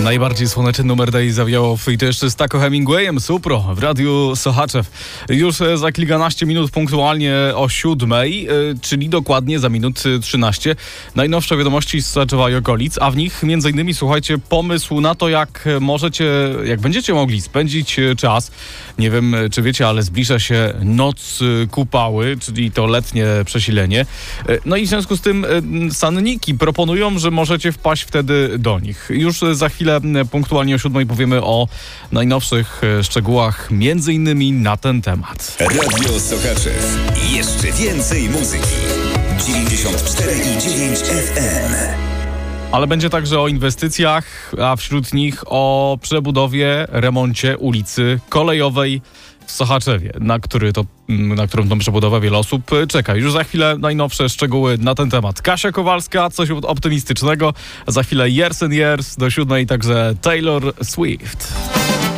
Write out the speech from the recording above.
Najbardziej słoneczny numer Dej zawiało i to jeszcze z Taco Hemingwayem, Supro w Radiu Sochaczew. Już za kilkanaście minut punktualnie o 7, czyli dokładnie za minut 13. Najnowsze wiadomości z Sochaczewa i okolic, a w nich m.in. słuchajcie, pomysł na to, jak będziecie mogli spędzić czas. Nie wiem, czy wiecie, ale zbliża się noc kupały, czyli to letnie przesilenie. No i w związku z tym sanniki proponują, że możecie wpaść wtedy do nich. Już za chwilę punktualnie o 7 powiemy o najnowszych szczegółach, między innymi na ten temat. Radio Sochaczew. Jeszcze więcej muzyki. 94,9 FM. Ale będzie także o inwestycjach, a wśród nich o przebudowie, remoncie ulicy Kolejowej w Sochaczewie, na którą tą przebudowę wiele osób czeka. Już za chwilę najnowsze szczegóły na ten temat. Kasia Kowalska, coś optymistycznego. Za chwilę Years and Years do 7, także Taylor Swift.